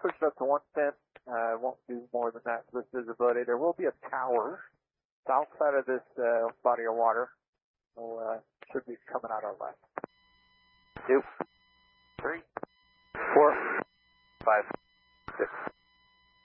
push it up to 110. Won't do more than that for this visibility. There will be a tower south side of this body of water. So should be coming out our left. Yep.